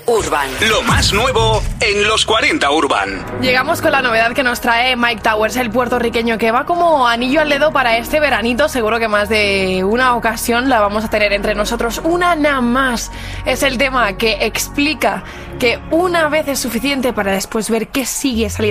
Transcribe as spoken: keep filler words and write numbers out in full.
Urban. Lo más nuevo en los cuarenta Urban. Llegamos con la novedad que nos trae Mike Towers, el puertorriqueño, que va como anillo al dedo para este veranito. Seguro que más de una ocasión la vamos a tener entre nosotros. Una nada más. Es el tema que explica que una vez es suficiente para después ver qué sigue saliendo